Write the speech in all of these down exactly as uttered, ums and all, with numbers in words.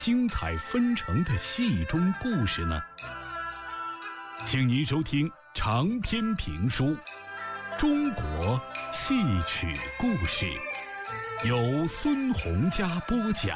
精彩纷呈的戏中故事呢？请您收听长篇评书《中国戏曲故事》，由孙洪嘉播讲。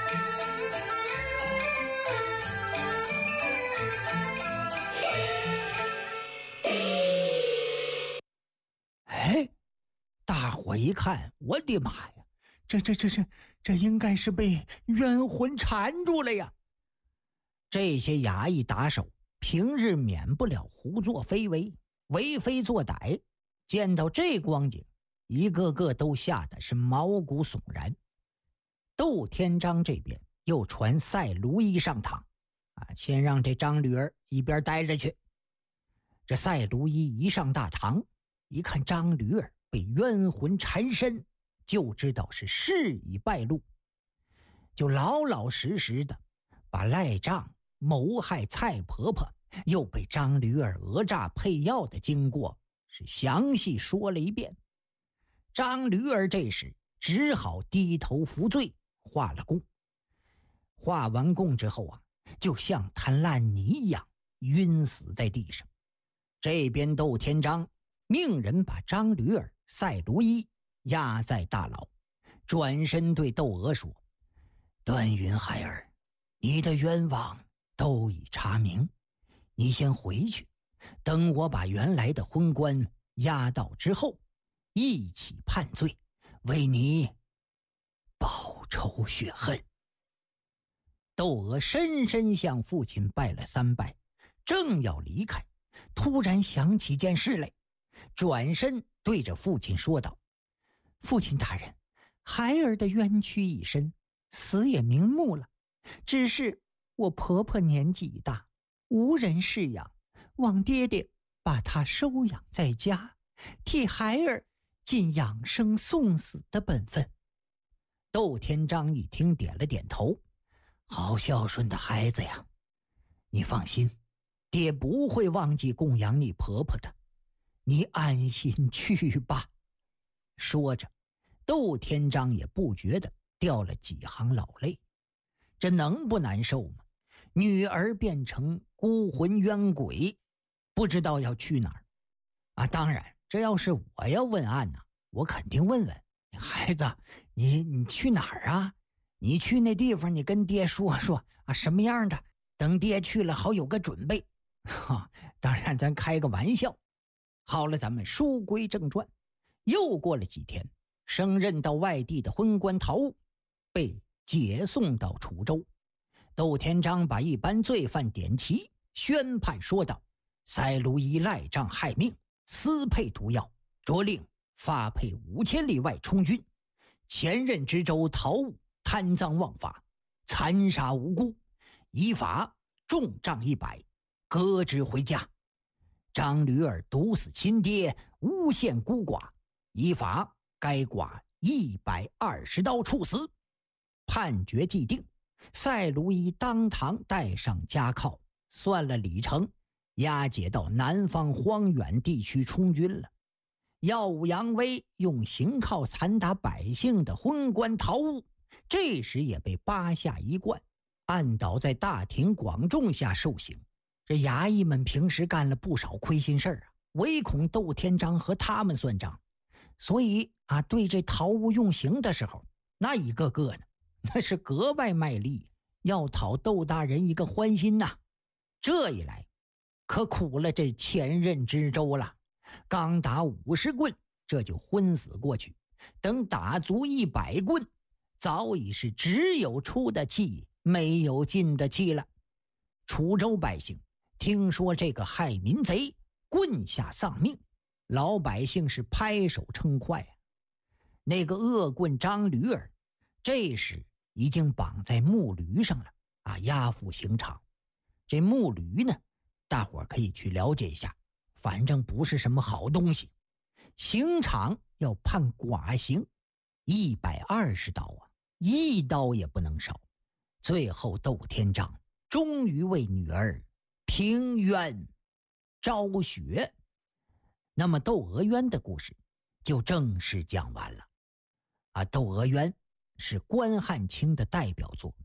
哎，大伙一看，我的妈呀，这这这这这应该是被冤魂缠住了呀！这些衙役打手平日免不了胡作非为，为非作歹，见到这光景，一个个都吓得是毛骨悚然。窦天章这边又传赛卢一上堂，啊，先让这张驴儿一边待着去。这赛卢一一上大堂，一看张驴儿被冤魂缠身，就知道是事已败露，就老老实实的把赖账谋害蔡婆婆，又被张驴儿讹诈配药的经过是详细说了一遍。张驴儿这时只好低头服罪，画了供。画完供之后啊，就像滩烂泥一样晕死在地上。这边窦天章命人把张驴儿、赛卢一押在大牢，转身对窦娥说：“段云孩儿，你的冤枉都已查明，你先回去，等我把原来的昏官押到之后，一起判罪，为你报仇雪恨。”窦娥深深向父亲拜了三拜，正要离开，突然想起件事来，转身对着父亲说道：“父亲大人，孩儿的冤屈已深，死也瞑目了。只是我婆婆年纪已大，无人饲养，望爹爹把她收养在家，替孩儿尽养生送死的本分。”窦天章一听，点了点头：“好孝顺的孩子呀，你放心，爹不会忘记供养你婆婆的，你安心去吧。”说着，窦天章也不觉得掉了几行老泪。这能不难受吗？女儿变成孤魂冤鬼，不知道要去哪儿啊！当然，这要是我要问案呢、啊，我肯定问问孩子，你你去哪儿啊？你去那地方，你跟爹说说啊，什么样的，等爹去了好有个准备。哈，当然咱开个玩笑。好了，咱们书归正传。又过了几天，升任到外地的昏官陶务被解送到滁州。窦天章把一般罪犯点齐，宣判说道：“赛卢一赖账害命，私配毒药，着令发配五千里外充军。前任知州陶务贪赃枉法，残杀无辜，依法重杖一百，革职回家。张驴儿毒死亲爹，诬陷孤寡，依法该寡一百二十刀处死。”判决既定，赛卢一当堂带上家靠，算了里程，押解到南方荒远地区充军了。耀武扬威用刑铐残打百姓的昏官陶务，这时也被扒下一冠，按倒在大庭广众下受刑。这衙役们平时干了不少亏心事儿啊，唯恐窦天章和他们算账，所以啊，对这陶务用刑的时候，那一个个呢，那是格外卖力，要讨窦大人一个欢心呐、啊。这一来，可苦了这前任知州了，刚打五十棍，这就昏死过去。等打足一百棍，早已是只有出的气，没有进的气了。滁州百姓听说这个害民贼棍下丧命，老百姓是拍手称快啊。那个恶棍张驴儿，这时已经绑在木驴上了啊，押赴刑场。这木驴呢，大伙儿可以去了解一下，反正不是什么好东西。刑场要判剐刑，一百二十刀啊，一刀也不能少。最后窦天章终于为女儿平冤昭雪。那么窦娥冤的故事就正式讲完了啊。窦娥冤是关汉卿的代表作，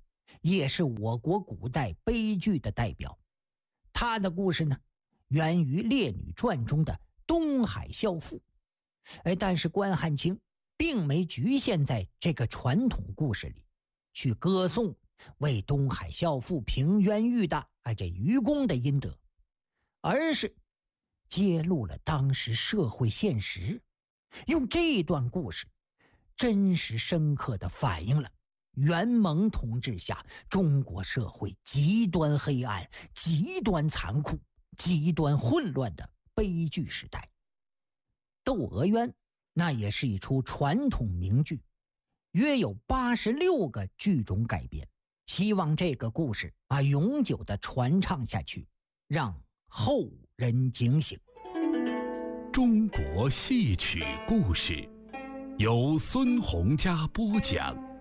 也是我国古代悲剧的代表。他的故事呢，源于《列女传》中的东海孝妇。哎，但是关汉卿并没局限在这个传统故事里，去歌颂为东海孝妇平冤狱的啊这愚公的阴德，而是揭露了当时社会现实，用这段故事真实深刻地反映了元蒙统治下中国社会极端黑暗、极端残酷、极端混乱的悲剧时代。《窦娥冤》那也是一出传统名剧，约有八十六个剧种改编，希望这个故事啊永久地传唱下去，让后人警醒。 中国戏曲故事由孙洪嘉播讲。